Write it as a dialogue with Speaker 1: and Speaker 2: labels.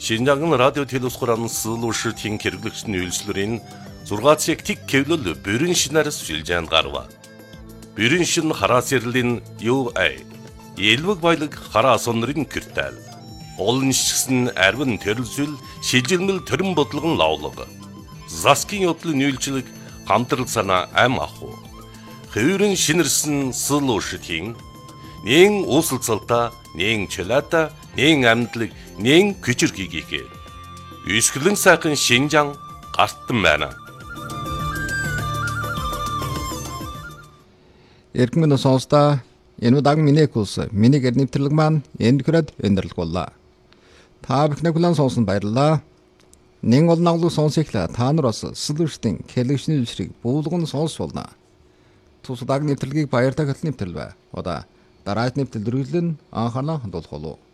Speaker 1: Шинжаан радио телевизхоран сылуушртын хэрэглэгчний үйлчлэрийн 6 цаг тэг кевлөл бүрэн шинээр сүлжээнд гарва. Бүрэн шин хараас ярлийн UA элвэг баялаг хараа сонрын киртэл. Олон шигсэн арвин төрөлсөл шилжилмэл төрөн бодлогон лавлага. Заскин явдлын үйлчлэг хамтрал санаа ам аху. Хөврөн шинэрсэн сылуушртын нэн усалцалта, нэн чөлөөта, нэн амьдлаг, нэн күчирхийгээ. Үсгэлэн сайхан Шинжаан гартан байна.
Speaker 2: Эргэн минь сонсдоо энэ удааг миний курс миний гэр нэвтрэлэг маань энд хүрээд өндөрлөг боллоо. Та бүхний хүлээн сонсон баярлалаа. Нэн олон наглуу сонсохлаа та нар бас сэлүүртийн хэлэгчний үйлчлэг буулган сонсволно. Тус удааг нэвтрэлгийг баяртай хөтлөн нэвтрэл бай. Одоо дараагийн нэвтрэл рүү анхаалан хандуулах болов.